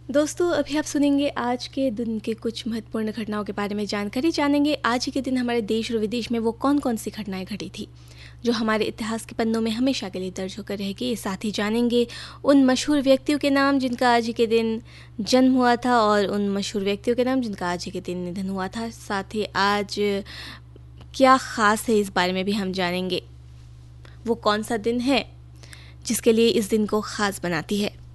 दोस्तों अभी आप सुनेंगे आज के दिन के कुछ महत्वपूर्ण घटनाओं के बारे में जानकारी जानेंगे। आज ही के दिन हमारे देश और विदेश में वो कौन कौन सी घटनाएं घटी थी जो हमारे इतिहास के पन्नों में हमेशा के लिए दर्ज होकर रहेगी। साथ ही जानेंगे उन मशहूर व्यक्तियों के नाम जिनका आज ही के दिन जन्म हुआ था और उन मशहूर व्यक्तियों के नाम जिनका आज ही के दिन निधन हुआ था। साथ ही आज क्या ख़ास है इस बारे में भी हम जानेंगे। वो कौन सा दिन है जिसके लिए इस दिन को ख़ास बनाती है।